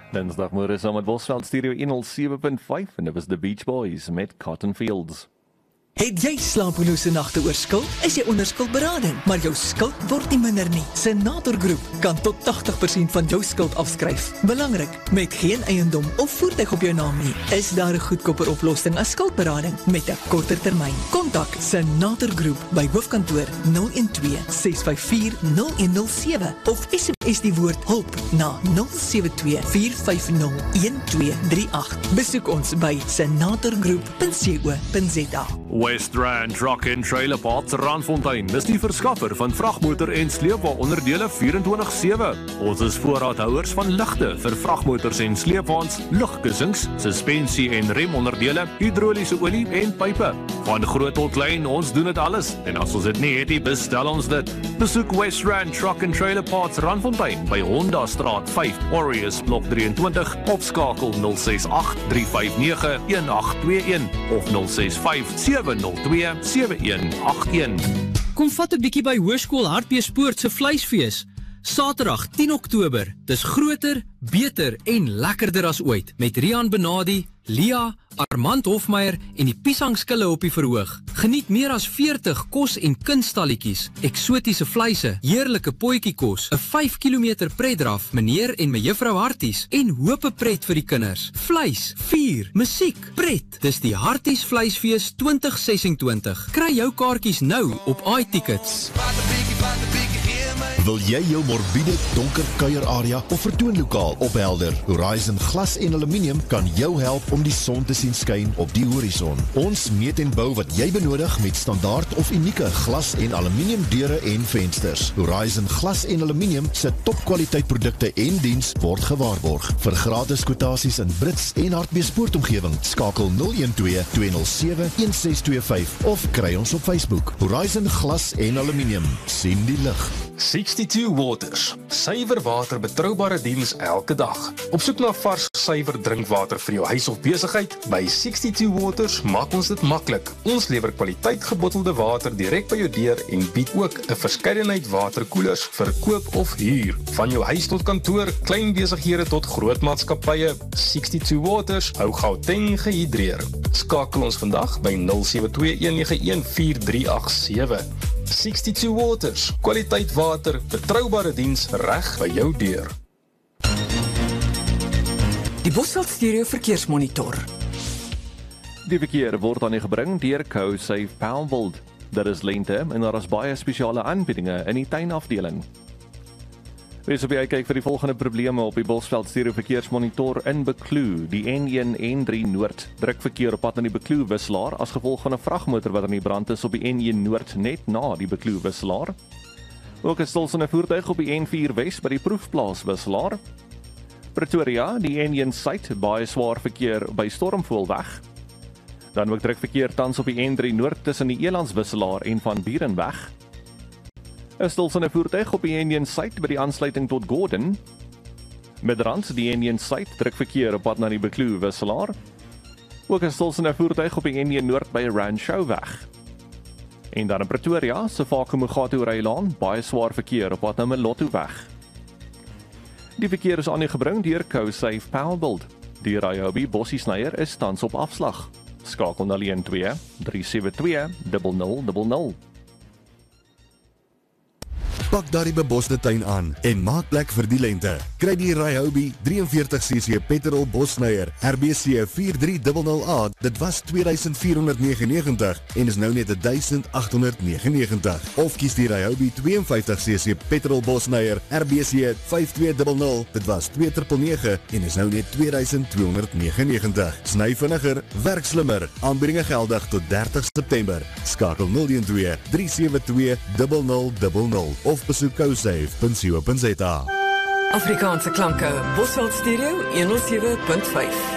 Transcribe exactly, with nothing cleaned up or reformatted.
Dinsdagmôre saam met Bosveld Stereo honderd sewe punt vyf en dit was The Beach Boys met Cotton Fields. Het jy slaapelose nagte oor skuld? Is jy onder skuldberading, maar jou skuld word nie minder nie. Senator Groep kan tot tachtig persent van jou skuld afskryf. Belangrik, met geen eiendom of voertuig op jou naam nie, is daar 'n goedkoper oplossing as skuldberading met 'n korter termyn. Kontak Senator Groep by hoofkantoor nul een twee ses vyf vier nul een nul sewe of S M S die woord hulp na nul sewe twee vier vyf nul een twee drie agt. Besoek ons by senatorgroep punt co punt za. West Rand Truck and Trailer Parks Randfontein is die verskaffer van vragmotor en sleepwa onderdele vierentwintig sewe. Ons is voorraadhouers van ligte vir vragmotors en sleepwaens, lugkussings, suspensie en remonderdele, hidroliese olie en pype. Van groot tot klein, ons doen dit alles. En as ons dit nie het nie, bestel ons dit. Besoek West Rand Truck and Trailer Parks Randfontein by Honda Straat vyf, Aureus Blok drieëntwintig of skakel nul ses agt drie vyf nege een agt twee een of nul ses vyf sewe nul twee sewe een agt een. Kom vat 'n bietjie by Hoërskool Hartbeespoort se vleisfees. Saterdag tien Oktober. Dis groter, beter en lekkerder as ooit met Rian Benadi, Lia, Armand Hofmeyer en die piesangskille op die verhoog. Geniet meer as veertig kos- en kunstalletjies, eksotiese vleise, heerlike potjiekos, 'n vyf kilometer pretdraf, meneer en mejuffrou Harties en hope pret vir die kinders. Vleis, vuur, musiek, pret. Dis die Harties Vleisfees twintig ses en twintig. Kry jou kaartjies nou op iTickets. Wil jy jou morbiede, donker kuierarea of vertoonlokaal ophelder? Horizon Glas en Aluminium kan jou help om die son te sien skyn op die horison. Ons meet en bou wat jy benodig met standaard of unieke glas en aluminium deure en vensters. Horizon Glas en Aluminium se topkwaliteit produkte en diens word gewaarborg. Vir gratis kwotasies in Brits en Hartbeespoort omgewing, skakel nul een twee twee nul sewe een ses twee vyf of kry ons op Facebook. Horizon Glas en Aluminium. Sien die lig. sixty-two Waters, suiwer water betroubare diens elke dag. Op soek na vars, suiwer drinkwater vir jou huis of besigheid? By sixty-two Waters maak ons dit maklik. Ons lewer kwaliteit gebottelde water direk by jou deur en bied ook 'n verskeidenheid waterkoelers vir koop of huur. Van jou huis tot kantoor, klein besighede tot groot maatskappye, sixty-two Waters hou Gauteng gehidreer. Skakel ons vandag by nul sewe twee een nege een vier drie agt sewe. sixty-two Waters, kwaliteit water, betroubare diens reg by jou deur. Die Bosveld Stereo Verkeersmonitor. Die verkeer word aan u gebring deur CoSafe Powerbold. Daar is lente en daar is baie spesiale aanbiedinge in die tuinafdeling. Wees op die uitkyk vir die volgende probleme op die Bosveld Stereo Verkeersmonitor in Bekloo, die N een N drie Noord. Druk verkeer op pad na die Bekloo wisselaar as gevolg van 'n vragmotor wat in die brand is op die N een Noord net na die Bekloo wisselaar. Ook 'n stilsende voertuig op die N vier Wes by die Proefplaas wisselaar. Pretoria, die N een Suid, baie swaar verkeer by Stormvoelweg. Dan ook druk verkeer tans op die N drie Noord tussen die Elands wisselaar en Van Burenweg. 'n stilsende voertuig op die N een Suid by die aansluiting tot Gordon. Midrand, die N een Suid, druk verkeer op pad na die Bekloo wisselaar. Ook 'n stilsende voertuig op die N een Noord by Ranchoweg. En dan in Pretoria, Sefako-Mogatu Rylaan, baie swaar verkeer op pad na Melotoweg. Die verkeer is aan u gebring deur CoSafe Powerbold. Die Ryobi Bossie Snyer is tans op afslag. Skakel nul een twee drie sewe twee nul nul nul nul. Pak daardie beboste tuin aan en maak plek vir die lente. Kry die Ryobi drie en veertig cc petrol bossnyer R B C vier drie nul nul A. Dit was twee duisend vier honderd negenennegentig en is nou net duisend agt honderd negenennegentig. Of kies die Ryobi twee en vyftig cc petrol bossnyer R B C vyf twee nul nul. Dit was twee nege nege en is nou net twee duisend twee honderd negenennegentig. Sny vinniger, werk slimmer. Aanbiedinge geldig tot dertig September. Skakel nul een twee drie sewe twee nul nul nul nul of besoek cosafe punt co punt za. Afrikaanse klanke, Bosveld Stereo honderd sewe punt vyf.